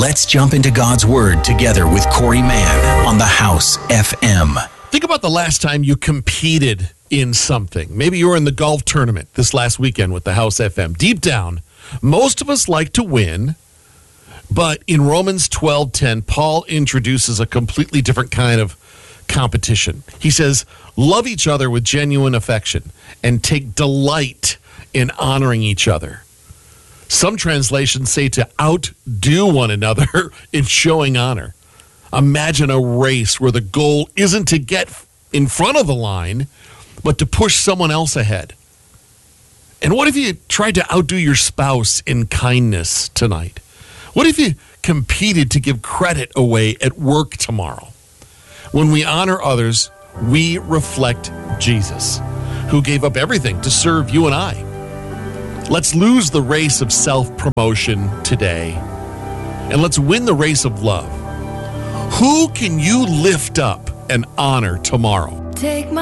Let's jump into God's Word together with Corey Mann on the House FM. Think about the last time you competed in something. Maybe you were in the golf tournament this last weekend with the House FM. Deep down, most of us like to win, but in Romans 12:10, Paul introduces a completely different kind of competition. He says, love each other with genuine affection and take delight in honoring each other. Some translations say to outdo one another in showing honor. Imagine a race where the goal isn't to get in front of the line, but to push someone else ahead. And what if you tried to outdo your spouse in kindness tonight? What if you competed to give credit away at work tomorrow? When we honor others, we reflect Jesus, who gave up everything to serve you and I. Let's lose the race of self-promotion today, and let's win the race of love. Who can you lift up and honor tomorrow? Take my